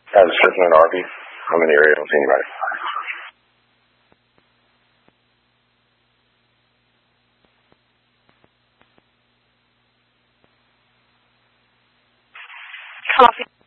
As a citizen in RV, I'm in the area. I don't see anybody. Coffee.